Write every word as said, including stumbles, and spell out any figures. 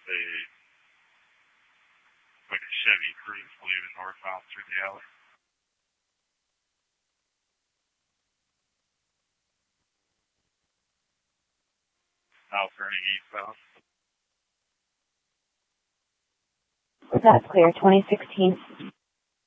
is a like a Chevy Cruze leaving northbound through the alley. Now turning eastbound. That's clear, twenty sixteen.